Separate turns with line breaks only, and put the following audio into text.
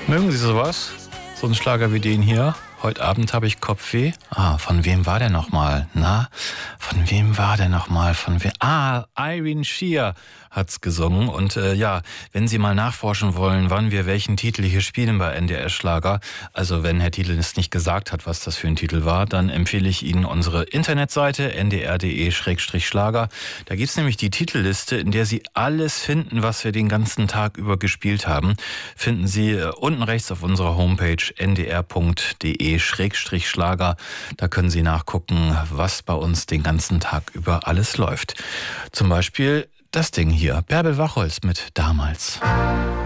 Mögen Sie sowas? So ein Schlager wie den hier? Heute Abend habe ich Kopfweh. Von wem war der nochmal? Von wem war der nochmal? Irene Shear hat's gesungen. Und wenn Sie mal nachforschen wollen, wann wir welchen Titel hier spielen bei NDR Schlager, also wenn Herr Titel es nicht gesagt hat, was das für ein Titel war, dann empfehle ich Ihnen unsere Internetseite ndr.de/schlager. Da gibt's nämlich die Titelliste, in der Sie alles finden, was wir den ganzen Tag über gespielt haben. Finden Sie unten rechts auf unserer Homepage ndr.de/schlager. Da können Sie nachgucken, was bei uns den ganzen Tag über alles läuft. Zum Beispiel das Ding hier, Bärbel Wachholz mit Damals.